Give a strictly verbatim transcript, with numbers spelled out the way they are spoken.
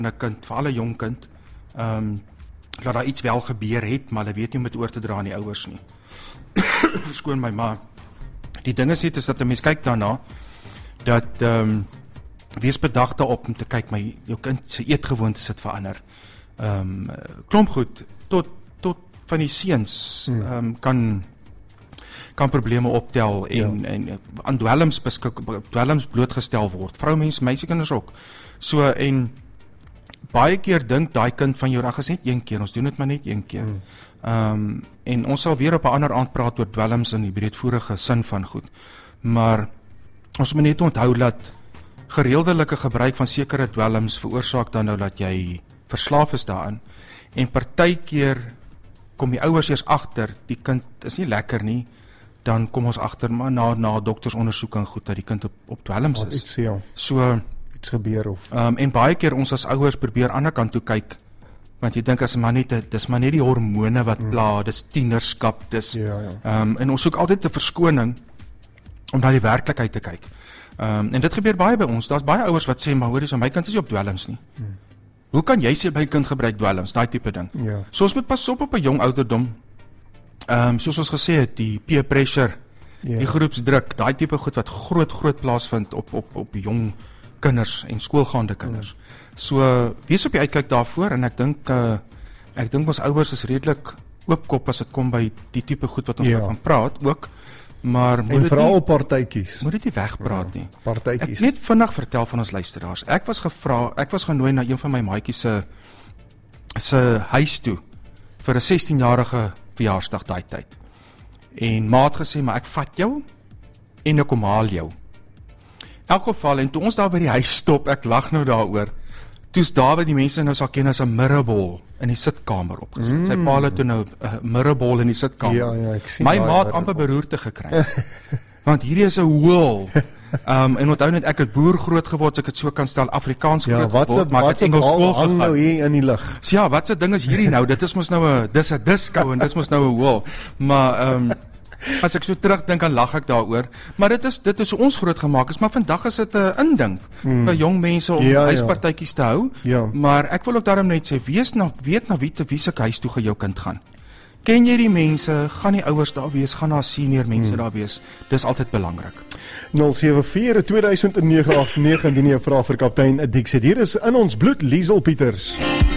'n kind, vir alle jong kind, ehm um, dat daar iets wel gebeur het, maar hulle weet nie om dit oor te dra aan die ouers nie. Skoon my ma. Die ding is net is dat 'n mens kyk daarna dat ehm um, wees bedag daarop om te kyk my jou kind se eetgewoontes het verander. Ehm um, klomp goed tot tot van die seuns ehm um, kan kan probleme optel en ja. en aan dwelms beskik dwelms blootgestel word. Vroumense, meisiekinders ook. So en baie keer dink daai kind van jou reg is net een keer, ons doen dit maar net een keer. Ehm mm. um, en ons sal weer op 'n ander aand praat oor dwelms in die breedvoerige sin van goed. Maar ons moet net onthou dat gereeldelike gebruik van sekere dwelms veroorsaak dan nou dat jy verslaaf is daaraan. En partykeer kom die ouers eers agter, die kind is nie lekker nie, dan kom ons agter maar na na doktersondersoek en goed dat die kind op, op dwelms is. Iets, ja. So iets gebeur of. Um, en baie keer ons as ouers probeer aan die kant toe kyk, want jy dink as maar net dis maar net die hormone wat mm. pla, dis tienerskap, dis ja, ja. Um, en ons soek altyd 'n verskoning om na die werklikheid te kyk. Um, en dit gebeur baie by ons. Daar's baie ouers wat sê maar hoor, so my kind is nie op dwelms nie. Mm. Hoe kan jy sê my kind gebruik dwelms, daai tipe ding? Ja. So ons moet pas op op 'n jong ouderdom. Ehm um, soos ons gesê het, die peer pressure, ja. die groepsdruk, daai tipe goed wat groot groot plaasvind op op op jong kinders en skoolgaande kinders. Mm. So wees op die uitkyk daarvoor en ek dink uh, ek dink ons ouers is redelik oopkop as dit kom by die tipe goed wat ons ja. van praat ook. Maar moet en dit veral partytjies. Moet dit nie wegpraat nie. Ja, partytjies. Ek net vinnig vertel van ons luisteraars. Ek was gevra, ek was genooi na een van my maatjies se se huis toe vir 'n sestienjarige verjaarsdag daai tyd. En ma het gesê, maar ek vat jou en ek kom haal jou. In elk geval, en toe ons daar by die huis stop, ek lag nou daaroor. Toe's daar wat die mense nou sal ken as 'n mirrorball in die sitkamer opgesit. Mm. Sy pa het toe nou 'n mirrorball in die sitkamer. Ja, ja, ek sien my ma het amper beroerte gekry. Want hierdie is 'n hoel. Um, en onthou net ek het boer groot geword, ek het so kan stel Afrikaans ja, groot geword, geword, maar ek het Engels skool gegaan. Nou hier in die lug. So ja, wat se ding is hierdie nou? Dit is mos nou 'n dis 'n disco en dis mos nou 'n hoel. Maar ehm um, as ek so terugdink dan lag ek daaroor. Maar dit is dit is hoe ons groot gemaak is, maar vandag is dit 'n inding hmm. vir jong mense om ja, huispartytjies te hou. Ja. Maar ek wil ook daarom net sê, wees na weet na wie te wie se huis toe jou kind gaan. Ken jy die mense, gaan die ouers daar wees, gaan daar senior mense hmm. daar wees. Dis altyd belangrik. nul sewe vier twee nege agt nege indien jy 'n vraag vir kaptein Dixie. Hier is in ons bloed Liesel Pieters.